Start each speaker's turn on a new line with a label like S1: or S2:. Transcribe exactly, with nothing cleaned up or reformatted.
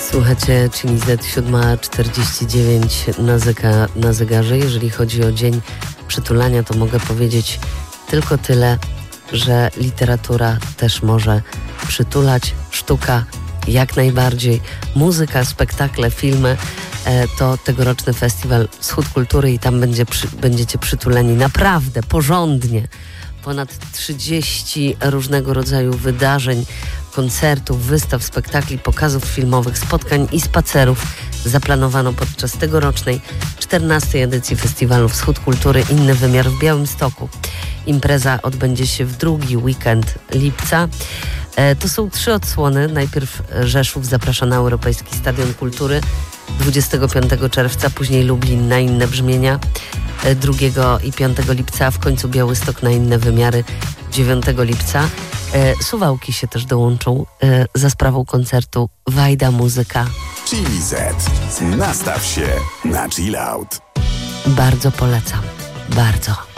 S1: Słuchacie Chili Z, siódma czterdzieści dziewięć na, zeka, na zegarze. Jeżeli chodzi o dzień przytulania, to mogę powiedzieć tylko tyle, że literatura też może przytulać, sztuka jak najbardziej, muzyka, spektakle, filmy. E, to tegoroczny festiwal Wschód Kultury i tam będzie przy, będziecie przytuleni naprawdę, porządnie. Ponad trzydzieści różnego rodzaju wydarzeń, koncertów, wystaw, spektakli, pokazów filmowych, spotkań i spacerów zaplanowano podczas tegorocznej czternastej edycji festiwalu Wschód Kultury Inny Wymiar w Białymstoku. Impreza odbędzie się w drugi weekend lipca. E, to są trzy odsłony. Najpierw Rzeszów zaprasza na Europejski Stadion Kultury dwudziestego piątego czerwca, później Lublin na Inne Brzmienia drugiego i piątego lipca, a w końcu Białystok na Inne Wymiary dziewiątego lipca. E, Suwałki się też dołączą e, za sprawą koncertu Wajda Muzyka.
S2: Chili Z. Nastaw się na chill out.
S1: Bardzo polecam. Bardzo.